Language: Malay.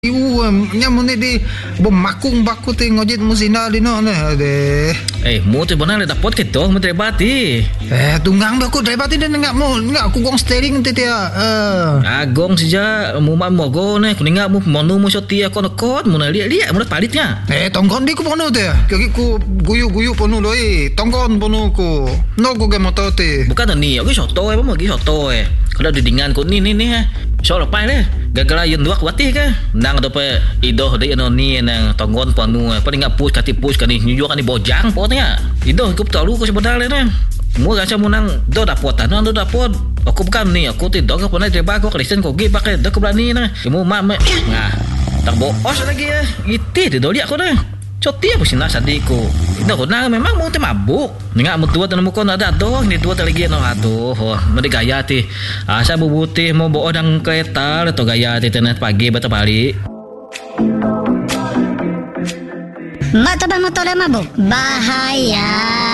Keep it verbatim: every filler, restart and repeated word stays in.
Iu nya mun di bemakung baku te ngojit musina di no ne de. Eh, mu tu benar le dapat ke tu menteri bati. Eh, tunggang baku dari bati dan ngak mu ngak aku gong steering te dia. Eh. Agong saja mu mak mogo ne kuninga mu monu mu sotia kon kon mu na liat-liat mu palitnya. Eh, tonggon di ku pono te. Kaki ku guyu-guyu pono doi. Tonggon pono ku. No ku ge moto te. Bukan ni, aku soto eh, mau gi soto eh. Kalau didingan ku ni ni ni eh. So lepas le. Gara-gara yang dua kuatih ke. Nang tu pe idoh de ni nang tonggon panu paling ngap push kati push kani nyujuk kani bojang potnya. Idoh ku tahu ku sebenarnya ne. Mu rasa munang do dapat tanah do dapat. Aku bukan ni aku tidak ke pernah coba aku Kristen kau gi pakai dak berani ne. Mu mak me. Nah. Tak boos lagi ya. Itu tu dia aku ne. Cotia pun sina sadiku. Itu aku nang memang mu teh mabuk. Ngak mu tua tanam kon ada doh ni tua lagi no aduh. Mesti gaya ti. Asa bubutih mau bawa dang kereta atau gaya ti tenet pagi bata balik. Mak tabah motor mabuk. Bahaya.